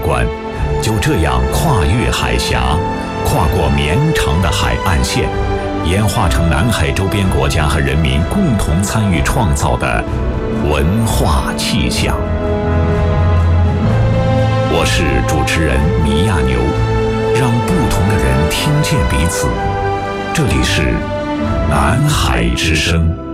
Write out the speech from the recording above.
观，就这样跨越海峡，跨过绵长的海岸线，演化成南海周边国家和人民共同参与创造的文化气象。我是主持人米亚牛，让不同的人听见彼此。这里是南海之声。